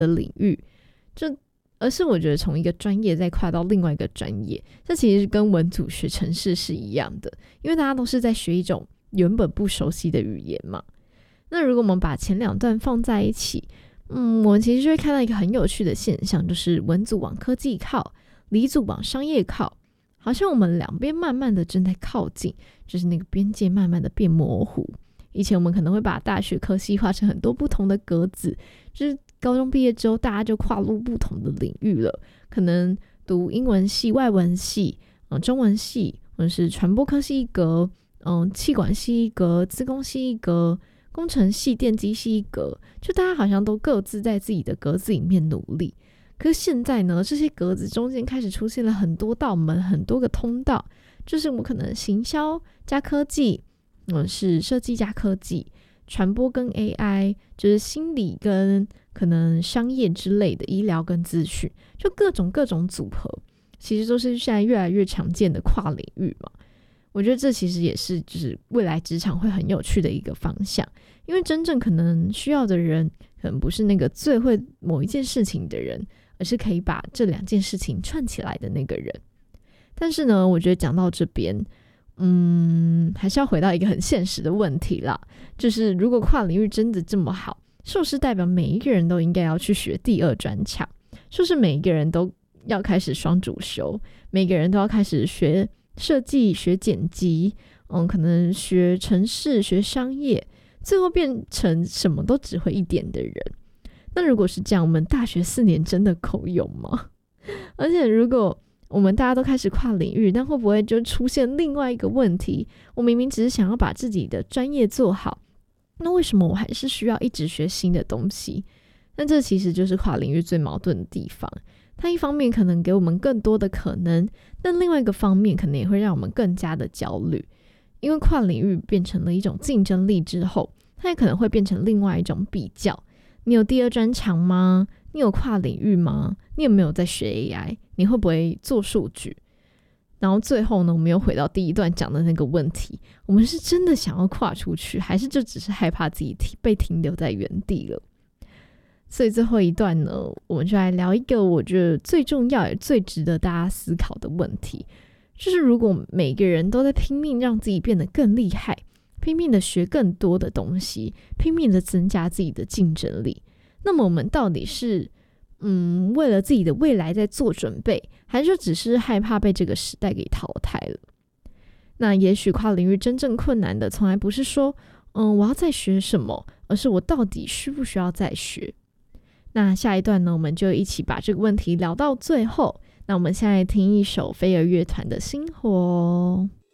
的领域，而是我觉得从一个专业再跨到另外一个专业，这其实跟文组学程式是一样的，因为大家都是在学一种原本不熟悉的语言嘛。那如果我们把前两段放在一起，我们其实就会看到一个很有趣的现象，就是文组往科技靠，理组往商业靠，好像我们两边慢慢的正在靠近，就是那个边界慢慢的变模糊。以前我们可能会把大学科系划成很多不同的格子，就是高中毕业之后大家就跨入不同的领域了，可能读英文系、外文系、中文系，或者是传播科系一格，企管系一格，资工系一格，工程系、电机系一格，就大家好像都各自在自己的格子里面努力。可是现在呢，这些格子中间开始出现了很多道门，很多个通道，就是我们可能行销加科技，是设计加科技，传播跟 AI， 就是心理跟可能商业之类的，医疗跟资讯，就各种组合，其实都是现在越来越常见的跨领域嘛。我觉得这其实也是就是未来职场会很有趣的一个方向，因为真正可能需要的人可能不是那个最会某一件事情的人，而是可以把这两件事情串起来的那个人。但是呢，我觉得讲到这边还是要回到一个很现实的问题啦，就是如果跨领域真的这么好，硕士代表每一个人都应该要去学第二专长，硕士每一个人都要开始双主修，每个人都要开始学设计、学剪辑，可能学程式、学商业，最后变成什么都只会一点的人。那如果是这样，我们大学4年真的够用吗？而且如果我们大家都开始跨领域，那会不会就出现另外一个问题？我明明只是想要把自己的专业做好，那为什么我还是需要一直学新的东西？那这其实就是跨领域最矛盾的地方。它一方面可能给我们更多的可能，但另外一个方面可能也会让我们更加的焦虑，因为跨领域变成了一种竞争力之后，它也可能会变成另外一种比较。你有第二专长吗？你有跨领域吗？你有没有在学 AI？ 你会不会做数据？然后最后呢，我们又回到第一段讲的那个问题，我们是真的想要跨出去，还是就只是害怕自己被停留在原地了？所以最后一段呢，我们就来聊一个我觉得最重要也最值得大家思考的问题，就是如果每个人都在拼命让自己变得更厉害，拼命的学更多的东西，拼命的增加自己的竞争力，那么我们到底是为了自己的未来在做准备，还是就只是害怕被这个时代给淘汰了？那也许跨领域真正困难的从来不是说我要再学什么，而是我到底需不需要再学。那下一段呢，我们就一起把这个问题聊到最后。那我们现在听一首飞儿乐团的星火。